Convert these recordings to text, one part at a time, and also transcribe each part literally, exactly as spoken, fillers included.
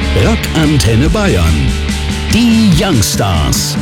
Rockantenne Bayern. Die Youngstars.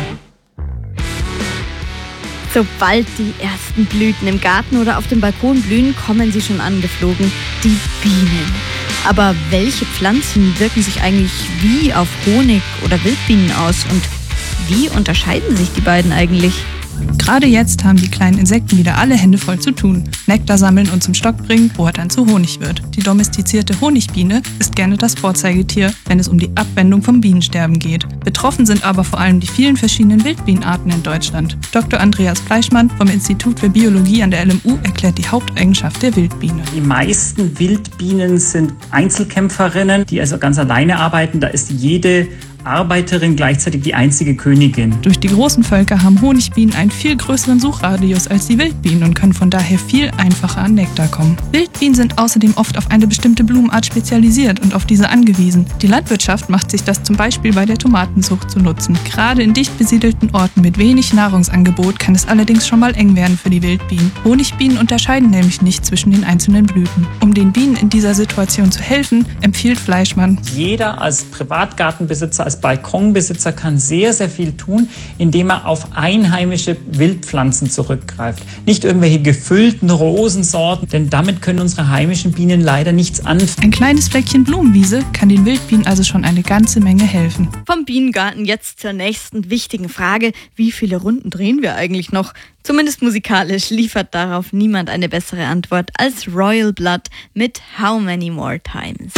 Sobald die ersten Blüten im Garten oder auf dem Balkon blühen, kommen sie schon angeflogen. Die Bienen. Aber welche Pflanzen wirken sich eigentlich wie auf Honig oder Wildbienen aus? Und wie unterscheiden sich die beiden eigentlich? Gerade jetzt haben die kleinen Insekten wieder alle Hände voll zu tun. Nektar sammeln und zum Stock bringen, wo er dann zu Honig wird. Die domestizierte Honigbiene ist gerne das Vorzeigetier, wenn es um die Abwendung vom Bienensterben geht. Betroffen sind aber vor allem die vielen verschiedenen Wildbienenarten in Deutschland. Doktor Andreas Fleischmann vom Institut für Biologie an der L M U erklärt die Haupteigenschaft der Wildbiene. Die meisten Wildbienen sind Einzelkämpferinnen, die also ganz alleine arbeiten. Da ist jede Arbeiterin gleichzeitig die einzige Königin. Durch die großen Völker haben Honigbienen einen viel größeren Suchradius als die Wildbienen und können von daher viel einfacher an Nektar kommen. Wildbienen sind außerdem oft auf eine bestimmte Blumenart spezialisiert und auf diese angewiesen. Die Landwirtschaft macht sich das zum Beispiel bei der Tomatenzucht zu nutzen. Gerade in dicht besiedelten Orten mit wenig Nahrungsangebot kann es allerdings schon mal eng werden für die Wildbienen. Honigbienen unterscheiden nämlich nicht zwischen den einzelnen Blüten. Um den Bienen in dieser Situation zu helfen, empfiehlt Fleischmann: Jeder als Privatgartenbesitzer, als Balkonbesitzer kann sehr, sehr viel tun, indem er auf einheimische Wildpflanzen zurückgreift. Nicht irgendwelche gefüllten Rosensorten, denn damit können unsere heimischen Bienen leider nichts anfangen. Ein kleines Fleckchen Blumenwiese kann den Wildbienen also schon eine ganze Menge helfen. Vom Bienengarten jetzt zur nächsten wichtigen Frage: Wie viele Runden drehen wir eigentlich noch? Zumindest musikalisch liefert darauf niemand eine bessere Antwort als Royal Blood mit How Many More Times.